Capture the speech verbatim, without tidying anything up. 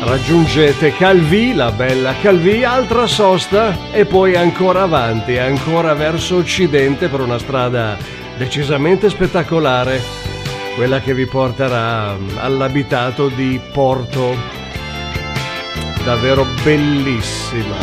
Raggiungete Calvi, la bella Calvi, altra sosta e poi ancora avanti, ancora verso occidente per una strada decisamente spettacolare, quella che vi porterà all'abitato di Porto, davvero bellissima.